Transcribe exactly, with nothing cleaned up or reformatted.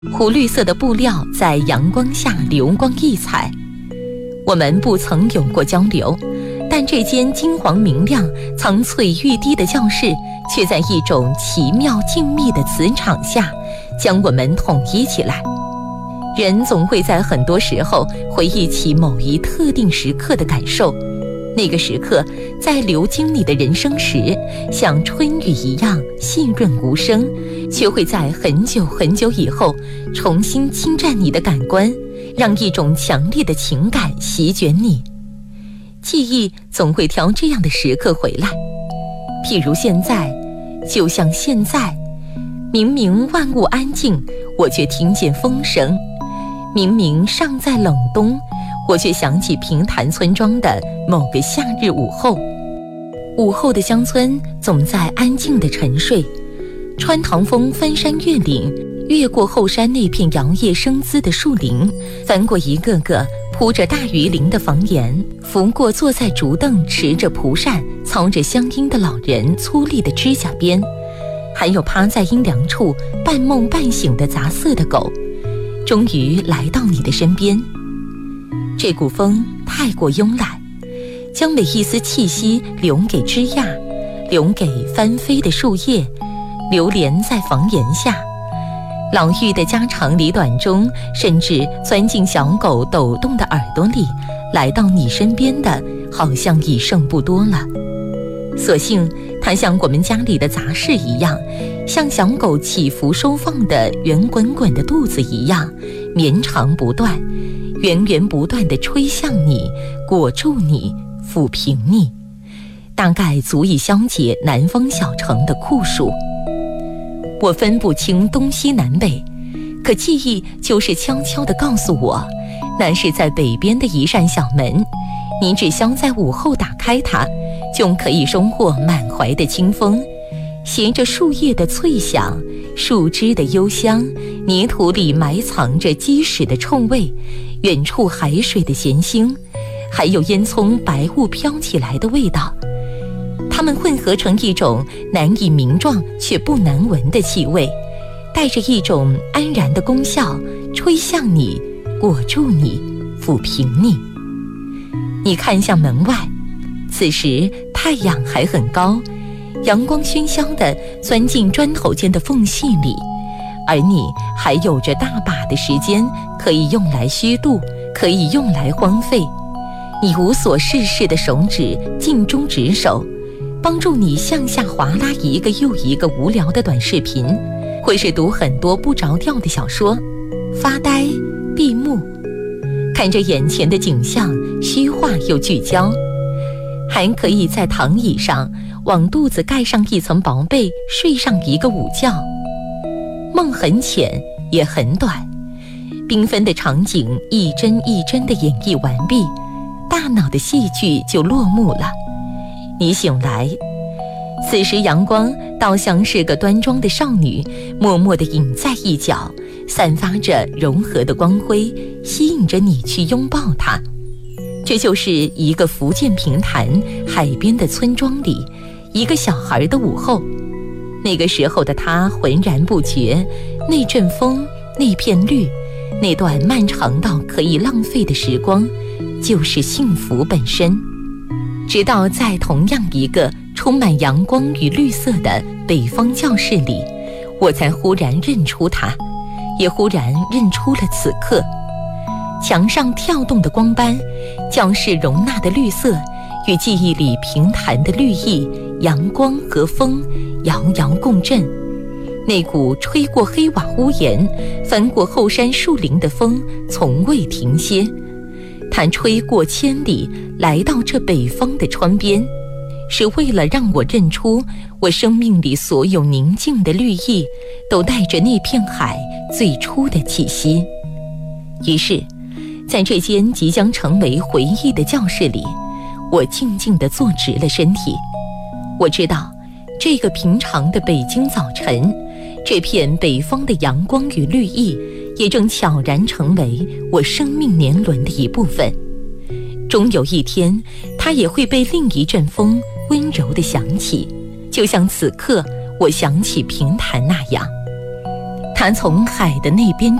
湖绿色的布料在阳光下流光溢彩。我们不曾有过交流，但这间金黄明亮、苍翠欲滴的教室，却在一种奇妙静谧的磁场下，将我们统一起来。人总会在很多时候回忆起某一特定时刻的感受，那个时刻在流经你的人生时，像春雨一样细润无声，却会在很久很久以后重新侵占你的感官，让一种强烈的情感席卷你。记忆总会挑这样的时刻回来，譬如现在，就像现在，明明万物安静，我却听见风声；明明尚在冷冬，我却想起平潭村庄的某个夏日午后。午后的乡村总在安静地沉睡，穿堂风翻山越岭，越过后山那片摇曳生姿的树林，翻过一个个铺着大鱼鳞的房檐，拂过坐在竹凳持着蒲扇操着乡音的老人粗粝的指甲边，还有趴在阴凉处半梦半醒的杂色的狗，终于来到你的身边。这股风太过慵懒，将每一丝气息留给枝桠，留给翻飞的树叶，流连在房檐下。老妪的家长里短中，甚至钻进小狗抖动的耳朵里，来到你身边的好像已剩不多了。所幸它像我们家里的杂事一样，像小狗起伏收放的圆滚滚的肚子一样绵长不断，源源不断地吹向你，裹住你，抚平你，大概足以消解南方小城的酷暑。我分不清东西南北，可记忆就是悄悄地告诉我，那是在北边的一扇小门，你只需在午后打开它，就可以收获满怀的清风，携着树叶的脆响，树枝的幽香，泥土里埋藏着鸡屎的臭味，远处海水的咸腥，还有烟囱白雾飘起来的味道，它们混合成一种难以名状却不难闻的气味，带着一种安然的功效，吹向你，裹住你，抚平你。你看向门外，此时太阳还很高，阳光喧嚣地钻进砖头间的缝隙里，而你还有着大把的时间可以用来虚度，可以用来荒废。你无所事事的手指尽忠职守，帮助你向下划拉一个又一个无聊的短视频，或是读很多不着调的小说，发呆闭目，看着眼前的景象，虚化又聚焦。还可以在躺椅上往肚子盖上一层薄被，睡上一个午觉。梦很浅也很短，缤纷的场景一帧一帧地演绎完毕，大脑的戏剧就落幕了。你醒来，此时阳光倒像是个端庄的少女，默默地隐在一角，散发着柔和的光辉，吸引着你去拥抱它。这就是一个福建平潭海边的村庄里一个小孩的午后。那个时候的他浑然不觉，那阵风，那片绿，那段漫长到可以浪费的时光，就是幸福本身。直到在同样一个充满阳光与绿色的北方教室里，我才忽然认出它，也忽然认出了此刻。墙上跳动的光斑，教室容纳的绿色，与记忆里平潭的绿意，阳光和风遥遥共振。那股吹过黑瓦屋檐，翻过后山树林的风从未停歇，它吹过千里，来到这北方的窗边，是为了让我认出我生命里所有宁静的绿意，都带着那片海最初的气息。于是在这间即将成为回忆的教室里，我静静地坐直了身体。我知道，这个平常的北京早晨，这片北方的阳光与绿意，也正悄然成为我生命年轮的一部分。终有一天，它也会被另一阵风温柔地响起，就像此刻我想起平潭那样。它他从海的那边